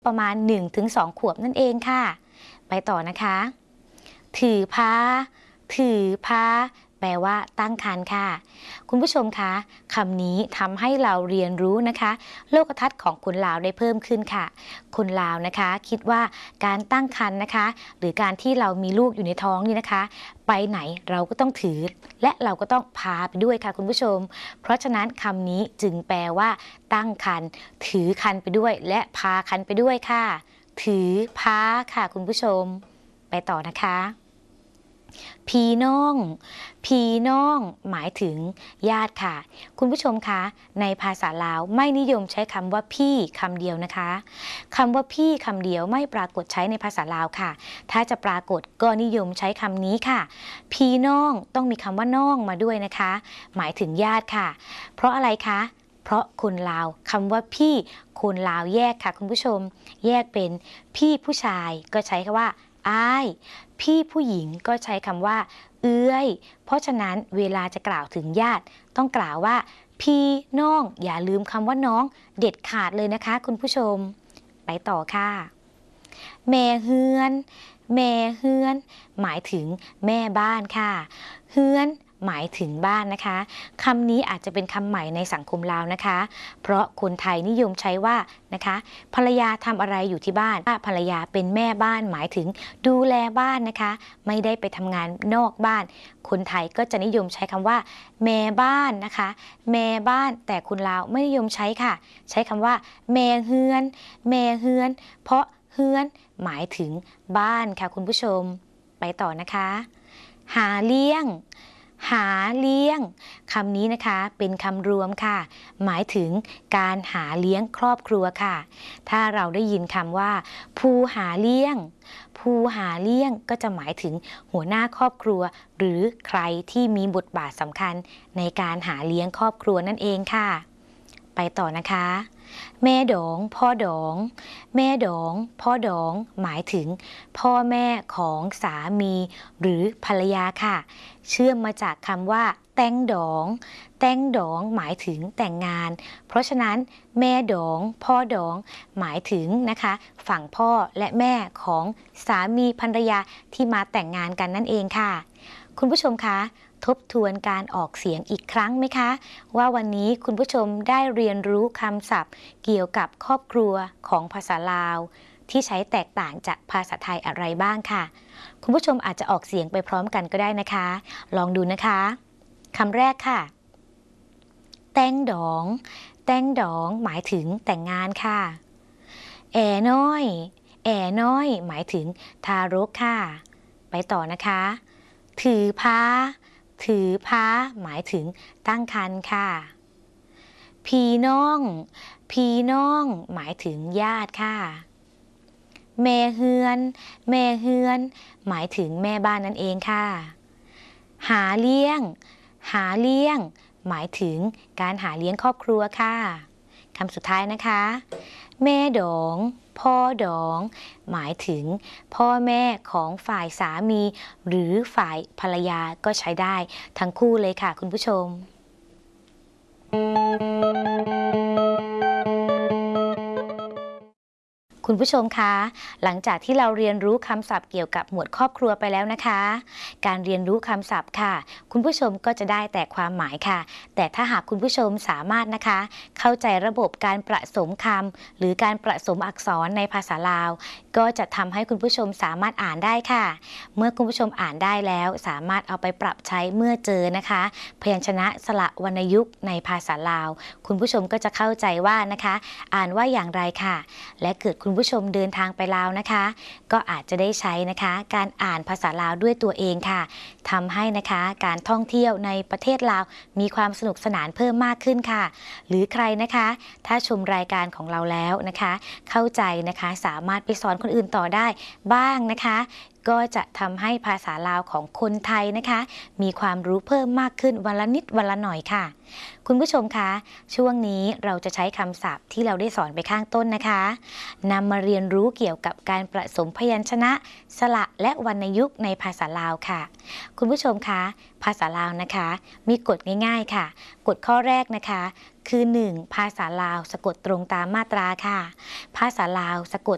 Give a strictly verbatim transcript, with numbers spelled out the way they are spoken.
ประมาณ หนึ่งถึงสอง ขวบนั่นเองค่ะไปต่อนะคะถือพาถือพาแปลว่าตั้งครรภ์ค่ะคุณผู้ชมคะคำนี้ทำให้เราเรียนรู้นะคะโลกทัศน์ของคนลาวได้เพิ่มขึ้นค่ะคนลาวนะคะคิดว่าการตั้งครรภ์นะคะหรือการที่เรามีลูกอยู่ในท้องนี่นะคะไปไหนเราก็ต้องถือและเราก็ต้องพาไปด้วยค่ะคุณผู้ชมเพราะฉะนั้นคำนี้จึงแปลว่าตั้งครรภ์ถือครรภ์ไปด้วยและพาครรภ์ไปด้วยค่ะถือพาค่ะคุณผู้ชมไปต่อนะคะพี่น้องพี่น้องหมายถึงญาติค่ะคุณผู้ชมคะในภาษาลาวไม่นิยมใช้คำว่าพี่คำเดียวนะคะคำว่าพี่คำเดียวไม่ปรากฏใช้ในภาษาลาวค่ะถ้าจะปรากฏก็นิยมใช้คำนี้ค่ะพี่น้องต้องมีคำว่าน้องมาด้วยนะคะหมายถึงญาติค่ะเพราะอะไรคะเพราะคนลาวคำว่าพี่คนลาวแยกค่ะคุณผู้ชมแยกเป็นพี่ผู้ชายก็ใช้คำว่าอ้ายพี่ผู้หญิงก็ใช้คำว่าเอื้อยเพราะฉะนั้นเวลาจะกล่าวถึงญาติต้องกล่าวว่าพี่น้องอย่าลืมคำว่าน้องเด็ดขาดเลยนะคะคุณผู้ชมไปต่อค่ะแม่เฮือนแม่เฮือนหมายถึงแม่บ้านค่ะเฮือนหมายถึงบ้านนะคะคำนี้อาจจะเป็นคำใหม่ในสังคมลาวนะคะเพราะคนไทยนิยมใช้ว่านะคะภรรยาทำอะไรอยู่ที่บ้านภรรยาเป็นแม่บ้านหมายถึงดูแลบ้านนะคะไม่ได้ไปทำงานนอกบ้านคนไทยก็จะนิยมใช้คำว่าแม่บ้านนะคะแม่บ้านแต่คนลาวไม่นิยมใช้ค่ะใช้คำว่าแม่เฮือนแม่เฮือนเพราะเฮือนหมายถึงบ้านค่ะคุณผู้ชมไปต่อนะคะหาเลี้ยงหาเลี้ยงคำนี้นะคะเป็นคำรวมค่ะหมายถึงการหาเลี้ยงครอบครัวค่ะถ้าเราได้ยินคำว่าผู้หาเลี้ยงผู้หาเลี้ยงก็จะหมายถึงหัวหน้าครอบครัวหรือใครที่มีบทบาทสำคัญในการหาเลี้ยงครอบครัวนั่นเองค่ะไปต่อนะคะแม่ดองพ่อดองแม่ดองพ่อดองหมายถึงพ่อแม่ของสามีหรือภรรยาค่ะเชื่อมมาจากคำว่าแต่งดองแต่งดองหมายถึงแต่งงานเพราะฉะนั้นแม่ดองพ่อดองหมายถึงนะคะฝั่งพ่อและแม่ของสามีภรรยาที่มาแต่งงานกันนั่นเองค่ะคุณผู้ชมคะทบทวนการออกเสียงอีกครั้งไหมคะว่าวันนี้คุณผู้ชมได้เรียนรู้คำศัพท์เกี่ยวกับครอบครัวของภาษาลาวที่ใช้แตกต่างจากภาษาไทยอะไรบ้างค่ะคุณผู้ชมอาจจะออกเสียงไปพร้อมกันก็ได้นะคะลองดูนะคะคำแรกค่ะแต่งดองแต่งดองหมายถึงแต่งงานค่ะแอน้อยแอน้อยหมายถึงทารกค่ะไปต่อนะคะถือพาถือพาหมายถึงตั้งครรภ์ค่ะพี่น้องพี่น้องหมายถึงญาติค่ะแม่เฮือนแม่เฮือนหมายถึงแม่บ้านนั่นเองค่ะหาเลี้ยงหาเลี้ยงหมายถึงการหาเลี้ยงครอบครัวค่ะคำสุดท้ายนะคะแม่ดองพ่อดองหมายถึงพ่อแม่ของฝ่ายสามีหรือฝ่ายภรรยาก็ใช้ได้ทั้งคู่เลยค่ะคุณผู้ชมคุณผู้ชมคะหลังจากที่เราเรียนรู้คำศัพท์เกี่ยวกับหมวดครอบครัวไปแล้วนะคะการเรียนรู้คำศัพท์ค่ะคุณผู้ชมก็จะได้แต่ความหมายค่ะแต่ถ้าหากคุณผู้ชมสามารถนะคะเข้าใจระบบการประสมคำหรือการประสมอักษรในภาษาลาวก็จะทำให้คุณผู้ชมสามารถอ่านได้ค่ะเมื่อคุณผู้ชมอ่านได้แล้วสามารถเอาไปปรับใช้เมื่อเจอนะคะพยัญชนะสระวรรณยุกต์ในภาษาลาวคุณผู้ชมก็จะเข้าใจว่านะคะอ่านว่าอย่างไรค่ะและเกิดคุณผู้ชมเดินทางไปลาวนะคะก็อาจจะได้ใช้นะคะการอ่านภาษาลาวด้วยตัวเองค่ะทำให้นะคะการท่องเที่ยวในประเทศลาวมีความสนุกสนานเพิ่มมากขึ้นค่ะหรือใครนะคะถ้าชมรายการของเราแล้วนะคะเข้าใจนะคะสามารถไปสอนคนอื่นต่อได้บ้างนะคะก็จะทำให้ภาษาลาวของคนไทยนะคะมีความรู้เพิ่มมากขึ้นวันละนิดวันละหน่อยค่ะคุณผู้ชมคะช่วงนี้เราจะใช้คำศัพท์ที่เราได้สอนไปข้างต้นนะคะนำมาเรียนรู้เกี่ยวกับการประสมพยัญชนะสระและวรรณยุกต์ในภาษาลาวค่ะคุณผู้ชมคะภาษาลาวนะคะมีกฎง่ายๆค่ะกฎข้อแรกนะคะคือ หนึ่ง ภาษาลาวสะกดตรงตามมาตราค่ะภาษาลาวสะกด